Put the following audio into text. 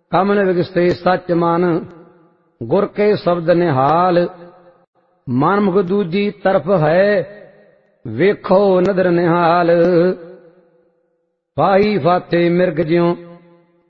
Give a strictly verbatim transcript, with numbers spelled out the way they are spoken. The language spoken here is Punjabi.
ਕਮਲ ਵਿਗਸਤੇ ਸੱਚ ਮਨ ਗੁਰ ਕੇ ਸ਼ਬਦ ਨਿਹਾਲ। ਮਨ ਮੁਖ ਦੂਜੀ ਤਰਫ ਹੈ ਵੇਖੋ ਨਦਰ ਨਿਹਾਲ। ਪਾਈ ਫਾਤੇ ਮਿਰਗ ਜਿਉ